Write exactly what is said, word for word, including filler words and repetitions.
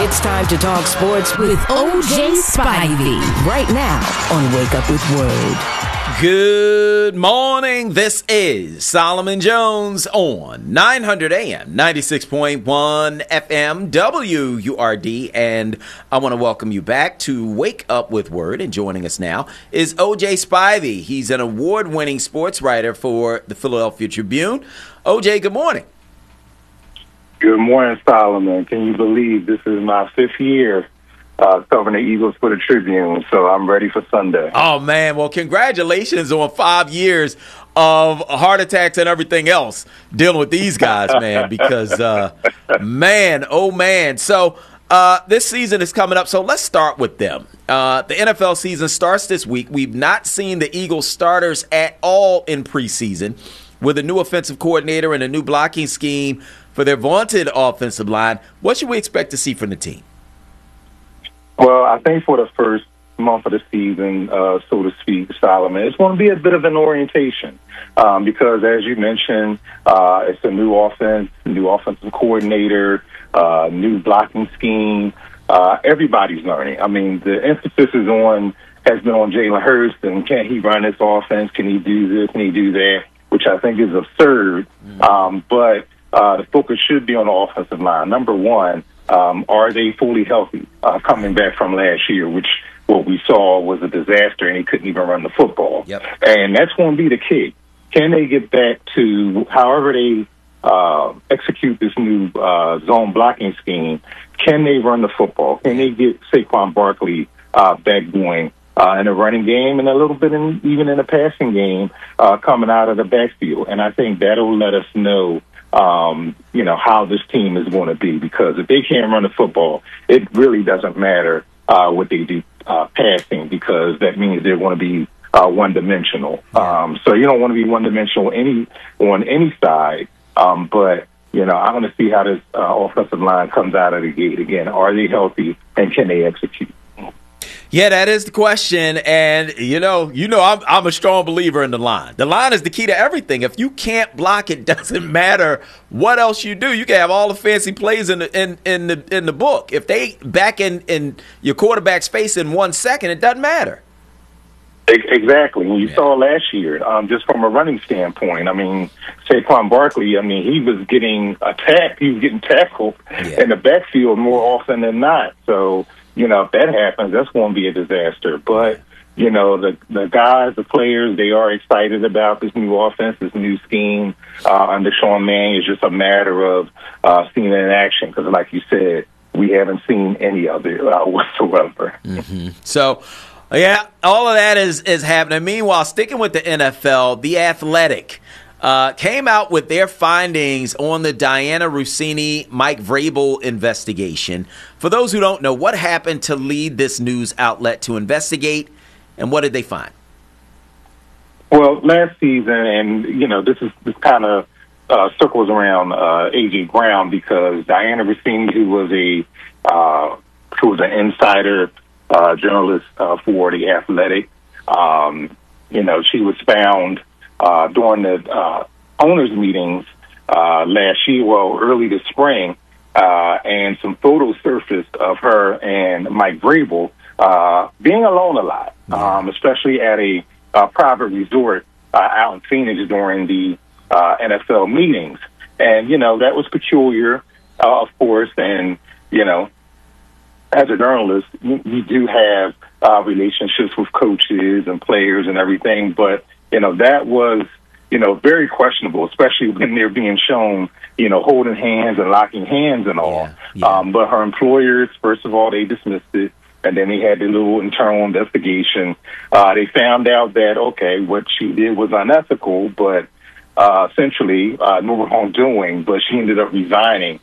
It's time to talk sports with O J Spivey right now on Wake Up with Word. Good morning. This is Solomon Jones on nine hundred A M, ninety-six point one F M, W U R D. And I want to welcome you back to Wake Up with Word. And joining us now is O J Spivey. He's an award-winning sports writer for the Philadelphia Tribune. O J, good morning. Good morning, Solomon. Can you believe this is my fifth year uh, covering the Eagles for the Tribune? So I'm ready for Sunday. Oh, man. Well, congratulations on five years of heart attacks and everything else dealing with these guys, man, because, uh, man, oh, man. So uh, this season is coming up, so let's start with them. Uh, the N F L season starts this week. We've not seen the Eagles starters at all in preseason with a new offensive coordinator and a new blocking scheme for their vaunted offensive line. What should we expect to see from the team? Well, I think for the first month of the season, uh, so to speak, Solomon, it's going to be a bit of an orientation um, because, as you mentioned, uh, it's a new offense, new offensive coordinator, uh, new blocking scheme. Uh, everybody's learning. I mean, the emphasis is on has been on Jalen Hurts and can he run this offense? Can he do this? Can he do that? Which I think is absurd. Mm-hmm. Um, but Uh, the focus should be on the offensive line. Number one, um, are they fully healthy uh, coming back from last year, which what we saw was a disaster, and he couldn't even run the football. Yep. And that's going to be the key. Can they get back to however they uh, execute this new uh, zone blocking scheme? Can they run the football? Can they get Saquon Barkley uh, back going uh, in the running game and a little bit in, even in the passing game uh, coming out of the backfield? And I think that'll let us know Um, you know, how this team is going to be, because if they can't run the football, it really doesn't matter uh, what they do uh, passing, because that means they're going to be uh, one-dimensional. Yeah. Um, so you don't want to be one-dimensional any on any side, um, but, you know, I want to see how this uh, offensive line comes out of the gate again. Are they healthy, and can they execute? Yeah, that is the question, and you know, you know, I'm I'm a strong believer in the line. The line is the key to everything. If you can't block, it doesn't matter what else you do. You can have all the fancy plays in the in, in the in the book. If they back in, in your quarterback's face in one second, it doesn't matter. Exactly. When you yeah. saw last year, um, just from a running standpoint, I mean, Saquon Barkley, I mean, he was getting attacked. He was getting tackled yeah. in the backfield more often than not. So, you know, if that happens, that's going to be a disaster. But, you know, the the guys, the players, they are excited about this new offense, this new scheme uh, under Sean Mannion. It's just a matter of uh, seeing it in action because, like you said, we haven't seen any of it uh, whatsoever. Mm-hmm. So, yeah, all of that is, is happening. Meanwhile, sticking with the N F L, The Athletic uh, came out with their findings on the Diana Russini, Mike Vrabel investigation. For those who don't know, what happened to lead this news outlet to investigate, and what did they find? Well, last season, and, you know, this is this kind of uh, circles around uh, A J Brown, because Diana Russini, who was a uh, who was an insider uh, journalist uh, for The Athletic, um, you know, she was found uh, during the uh, owners' meetings uh, last year, well, early this spring, uh, and some photos surfaced of her and Mike Vrabel uh, being alone a lot, um, especially at a uh, private resort uh, out in Phoenix during the uh, N F L meetings. And, you know, that was peculiar, uh, of course, and, you know, as a journalist, you, you do have uh, relationships with coaches and players and everything, but, you know, that was, you know, very questionable, especially when they're being shown, you know, holding hands and locking hands and all. Yeah, yeah. Um, but her employers, first of all, they dismissed it, and then they had the little internal investigation. Uh, they found out that, okay, what she did was unethical, but uh, essentially uh, no wrongdoing, but she ended up resigning